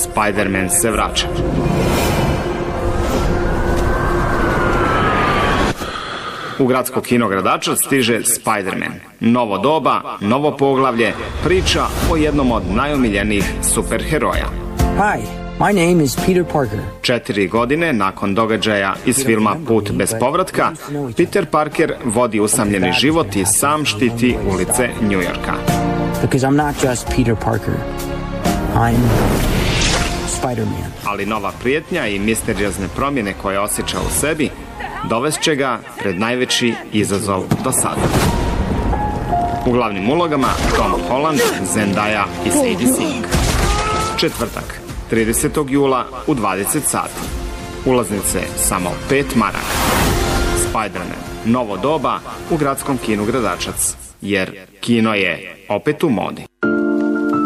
Spider-Man se vraća. U gradsko kino Gradačac stiže Spider-Man. Novo doba, novo poglavlje, priča o jednom od najomiljenijih superheroja. Hi, my name is Peter Parker. 4 godine nakon događaja iz filma Put bez povratka, Peter Parker vodi usamljeni život i sam štiti ulice Njujorka. Because I'm not just Peter Parker. I'm Spider-Man. Ali nova prijetnja i misteriozne promjene koje osjeća u sebi dovest će ga pred najveći izazov do sada. U glavnim ulogama Tom Holland, Zendaya i Sadie Sink. Četvrtak, 30. jula u 20 sati. Ulaznice samo 5 maraka. Spider-Man, novo doba u gradskom kinu Gradačac. Jer kino je opet u modi.